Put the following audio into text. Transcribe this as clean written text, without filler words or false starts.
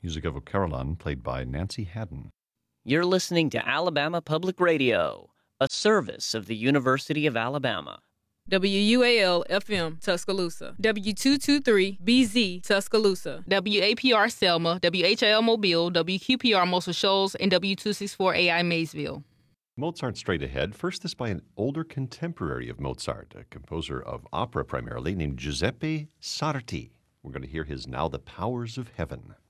Music of Carolan, played by Nancy Haddon. You're listening to Alabama Public Radio, a service of the University of Alabama. WUAL-FM, Tuscaloosa. W223-BZ, Tuscaloosa. WAPR Selma, WHIL Mobile, WQPR Muscle Shoals, and W264AI Maysville. Mozart Straight Ahead. First, this by an older contemporary of Mozart, a composer of opera primarily, named Giuseppe Sarti. We're going to hear his Now the Powers of Heaven.